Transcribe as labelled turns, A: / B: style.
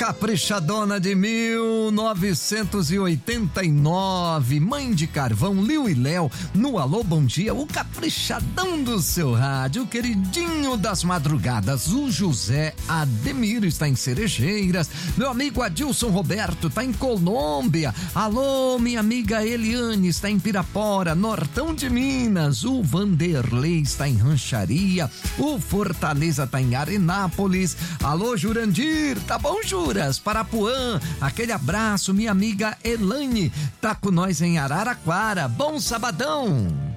A: caprichadona de 1989, Mãe de Carvão, Liu e Léo, no Alô Bom Dia, o caprichadão do seu rádio, o queridinho das madrugadas, o José Ademir está em Cerejeiras, meu amigo Adilson Roberto está em Colômbia, alô, minha amiga Eliane está em Pirapora, Nortão de Minas, o Vanderlei está em Rancharia, o Fortaleza está em Arenápolis, alô Jurandir, tá bom Juras, Parapuã, aquele abraço, minha amiga Elaine, tá com nós em Araraquara, bom sabadão.